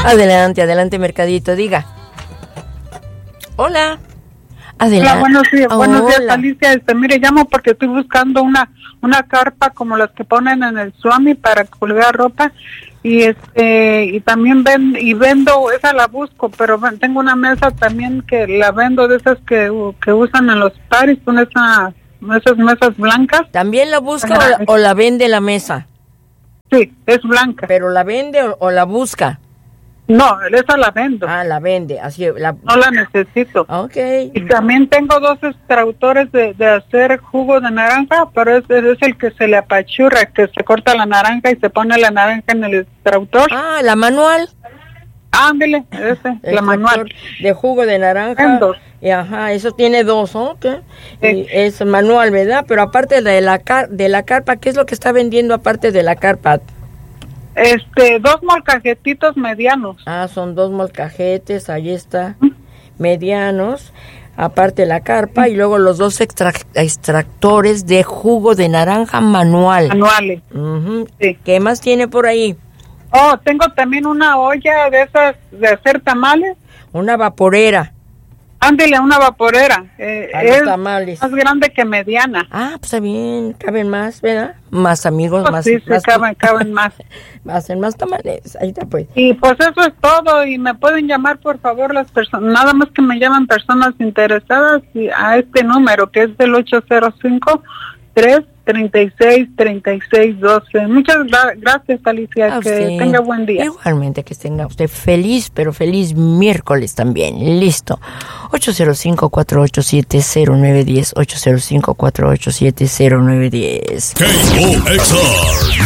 Adelante, adelante, Mercadito, diga. Hola. Adelante. Hola, buenos días, Hola. Alicia. Mire, llamo porque estoy buscando una carpa como las que ponen en el Swami para colgar ropa y también vendo, esa la busco, pero tengo una mesa también que la vendo, de esas que usan en los paris, con esas mesas blancas. ¿También la busca o la vende la mesa? Sí, es blanca. ¿Pero la vende o la busca? No, esa la vendo. Ah, la vende, así No la necesito. Okay. Y también tengo 2 extrautores de hacer jugo de naranja, pero es el que se le apachurra, que se corta la naranja y se pone la naranja en el extrautor. Ah, la manual. Ándele, la manual. De jugo de naranja. En 2. Y ajá, eso tiene 2, ¿ok? Sí. Y es manual, ¿verdad? Pero aparte de la carpa, ¿qué es lo que está vendiendo aparte de la carpa? 2 molcajetitos medianos. Ah, son 2 molcajetes, ahí está, medianos, aparte la carpa, y luego los 2 extractores de jugo de naranja manual. Manuales. Uh-huh. Sí. ¿Qué más tiene por ahí? Oh, tengo también una olla de esas de hacer tamales. Una vaporera. Ándele, una vaporera. Es tamales. más grande que mediana. Ah, pues está bien, caben más, ¿verdad? Más amigos, Oh, más. sí, más caben más. Hacen más tamales, ahí está pues. Y pues eso es todo, y me pueden llamar por favor las personas, nada más que me llaman personas interesadas a este número que es del 805-336-3612. Muchas gracias, Alicia, que tenga buen día. Igualmente, que tenga usted feliz, pero feliz miércoles también. Listo. 805-487-0910, 805-487-0910. KOXR